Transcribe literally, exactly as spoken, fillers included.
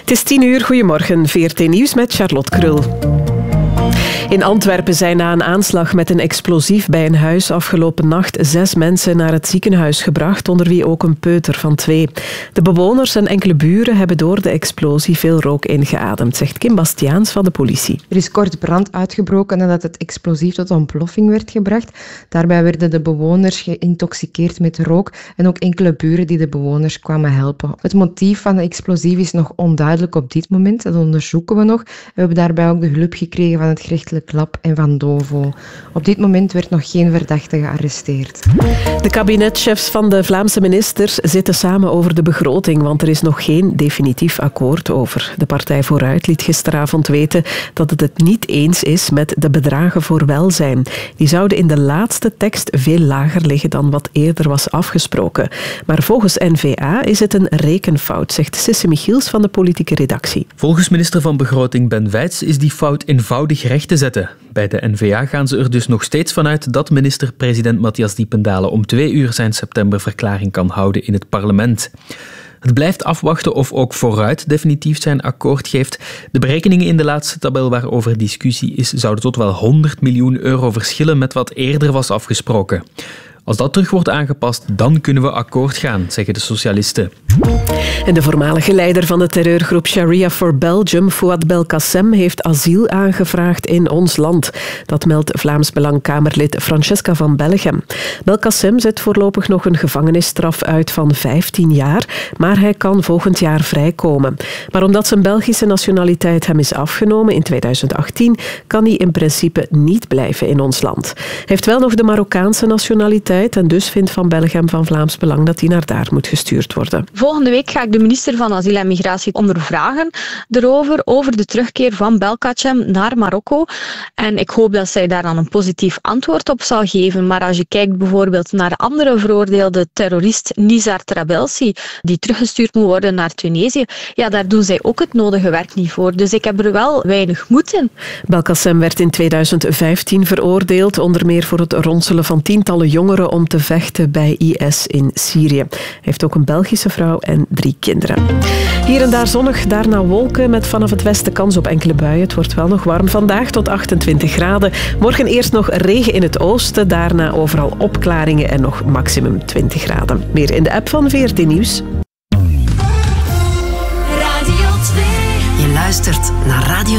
Het is tien uur, goedemorgen. V R T Nieuws met Charlotte Krul. In Antwerpen zijn na een aanslag met een explosief bij een huis afgelopen nacht zes mensen naar het ziekenhuis gebracht, onder wie ook een peuter van twee. De bewoners en enkele buren hebben door de explosie veel rook ingeademd, zegt Kim Bastiaans van de politie. Er is kort brand uitgebroken nadat het explosief tot ontploffing werd gebracht. Daarbij werden de bewoners geïntoxiceerd met rook en ook enkele buren die de bewoners kwamen helpen. Het motief van de explosief is nog onduidelijk op dit moment, dat onderzoeken we nog. We hebben daarbij ook de hulp gekregen van het gerechtelijk lab en van Dovo. Op dit moment werd nog geen verdachte gearresteerd. De kabinetchefs van de Vlaamse ministers zitten samen over de begroting, want er is nog geen definitief akkoord over. De partij Vooruit liet gisteravond weten dat het het niet eens is met de bedragen voor welzijn. Die zouden in de laatste tekst veel lager liggen dan wat eerder was afgesproken. Maar volgens N V A is het een rekenfout, zegt Sisse Michiels van de politieke redactie. Volgens minister van Begroting Ben Weits is die fout eenvoudig recht te zetten. Bij de N V A gaan ze er dus nog steeds vanuit dat minister-president Matthias Diependalen om twee uur zijn septemberverklaring kan houden in het parlement. Het blijft afwachten of ook Vooruit definitief zijn akkoord geeft. De berekeningen in de laatste tabel waarover discussie is, zouden tot wel honderd miljoen euro verschillen met wat eerder was afgesproken. Als dat terug wordt aangepast, dan kunnen we akkoord gaan, zeggen de socialisten. En de voormalige leider van de terreurgroep Sharia for Belgium, Fouad Belkacem, heeft asiel aangevraagd in ons land. Dat meldt Vlaams Belang-Kamerlid Francesca van Bellegem. Belkacem zet voorlopig nog een gevangenisstraf uit van vijftien jaar, maar hij kan volgend jaar vrijkomen. Maar omdat zijn Belgische nationaliteit hem is afgenomen in tweeduizend achttien, kan hij in principe niet blijven in ons land. Hij heeft wel nog de Marokkaanse nationaliteit en dus vindt Van Bellegem van Vlaams Belang dat hij naar daar moet gestuurd worden. Volgende week ga ik de minister van Asiel en Migratie ondervragen erover, over de terugkeer van Belkacem naar Marokko. En ik hoop dat zij daar dan een positief antwoord op zal geven. Maar als je kijkt bijvoorbeeld naar de andere veroordeelde terrorist Nizar Trabelsi, die teruggestuurd moet worden naar Tunesië, ja, daar doen zij ook het nodige werk niet voor. Dus ik heb er wel weinig moed in. Belkacem werd in tweeduizend vijftien veroordeeld, onder meer voor het ronselen van tientallen jongeren om te vechten bij I S in Syrië. Hij heeft ook een Belgische vrouw en drie kinderen. Hier en daar zonnig, daarna wolken met vanaf het westen kans op enkele buien. Het wordt wel nog warm vandaag tot achtentwintig graden. Morgen eerst nog regen in het oosten, daarna overal opklaringen en nog maximum twintig graden. Meer in de app van V R T Nieuws. Radio twee. Je luistert naar Radio